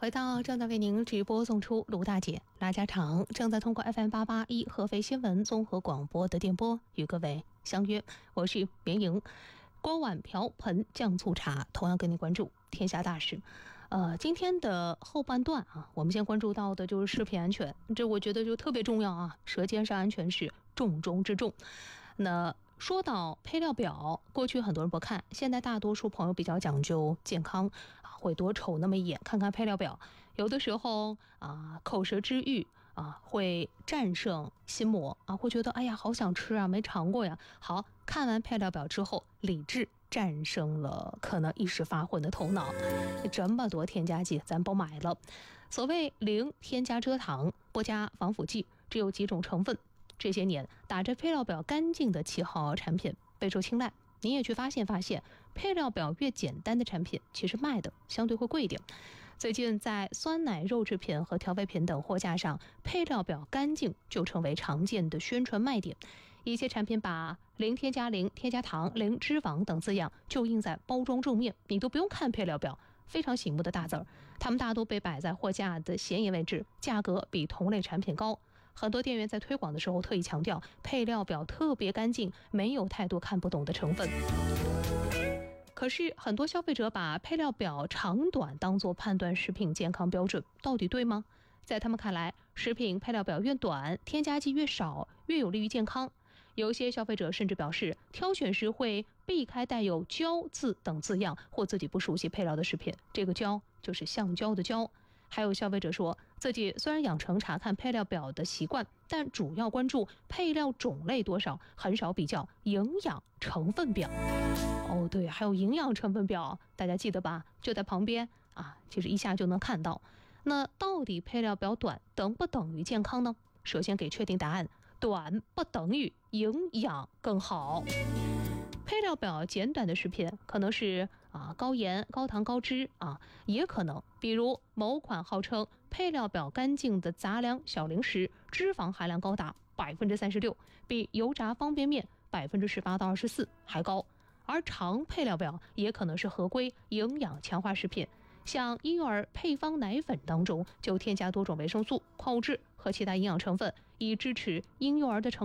回到正在为您直播送出卢大姐拉家常，正在通过 FM881 合肥新闻综合广播的电波与各位相约，我是袁莹。锅碗瓢盆酱醋茶，同样跟您关注天下大事。今天的后半段啊，我们先关注到的就是食品安全，这我觉得就特别重要啊，舌尖上安全是重中之重。那说到配料表，过去很多人不看，现在大多数朋友比较讲究健康啊，会多瞅那么一眼，看看配料表。有的时候啊，口舌之欲啊，会战胜心魔啊，会觉得哎呀，好想吃啊，没尝过呀。好，看完配料表之后，理智战胜了可能一时发昏的头脑。这么多添加剂，咱不买了。所谓零添加蔗糖，不加防腐剂，只有几种成分。这些年打着配料表干净的旗号产品备受青睐，你也去发现配料表越简单的产品其实卖的相对会贵一点。最近在酸奶、肉制品和调味品等货架上，配料表干净就成为常见的宣传卖点。一些产品把零添加、零添加糖、零脂肪等字样就印在包装正面，你都不用看配料表，非常醒目的大字儿。它们大多被摆在货架的显眼位置，价格比同类产品高。很多店员在推广的时候特意强调配料表特别干净，没有太多看不懂的成分。可是很多消费者把配料表长短当作判断食品健康标准，到底对吗？在他们看来，食品配料表越短，添加剂越少，越有利于健康。有些消费者甚至表示，挑选时会避开带有胶字等字样或自己不熟悉配料的食品，这个胶就是橡胶的胶。还有消费者说，自己虽然养成查看配料表的习惯，但主要关注配料种类多少，很少比较营养成分表。哦，对，还有营养成分表，大家记得吧？就在旁边啊，其实一下就能看到。那到底配料表短等不等于健康呢？首先给确定答案，短不等于营养更好。配料表简短的食品可能是高盐、高糖、高脂啊，也可能比如某款号称配料表干净的杂粮小零食，脂肪含量高达 36%， 比油炸方便面 18%到24%还高。而长配料表也可能是合规营养强化食品，像婴幼儿配方奶粉当中就添加多种维生素、矿物质和其他营养成分，以支持婴幼儿的成